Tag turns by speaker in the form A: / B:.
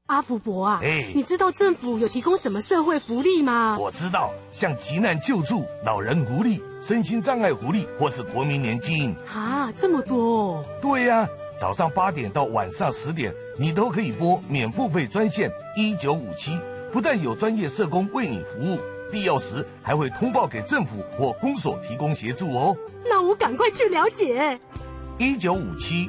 A: 阿福伯啊，你知道政府有提供什么社会福利吗？
B: 我知道，像急难救助、老人福利、身心障碍福利，或是国民年金。
A: 啊，这么多哦！
B: 对呀，早上8点到晚上10点，你都可以拨免付费专线1957，不但有专业社工为你服务，必要时还会通报给政府或公所提供协助哦。
A: 那我赶快去了解。
B: 1957